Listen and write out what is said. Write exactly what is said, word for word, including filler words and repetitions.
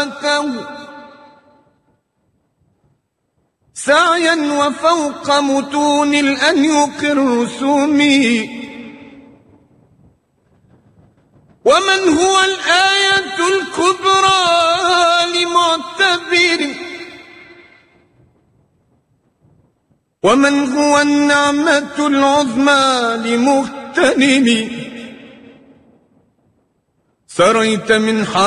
فاته سعيا وفوق متون الأنيق الرسوم. ومن هو الآية الكبرى لمعتبر، ومن هو النعمة العظمى لمغتنم. سريت من